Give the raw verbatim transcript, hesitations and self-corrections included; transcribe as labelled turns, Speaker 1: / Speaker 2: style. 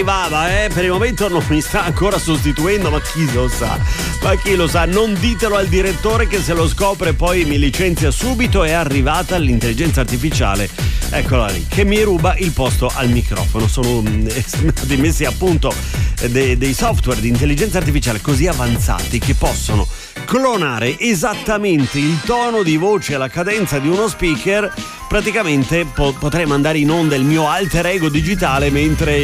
Speaker 1: Va, eh, per il momento non mi sta ancora sostituendo, ma chi lo sa? Ma chi lo sa? Non ditelo al direttore che se lo scopre poi mi licenzia subito. È arrivata l'intelligenza artificiale, eccola lì, che mi ruba il posto al microfono. Sono stati messi a punto de- dei software di intelligenza artificiale così avanzati che possono clonare esattamente il tono di voce e la cadenza di uno speaker. Praticamente po- potrei mandare in onda il mio alter ego digitale mentre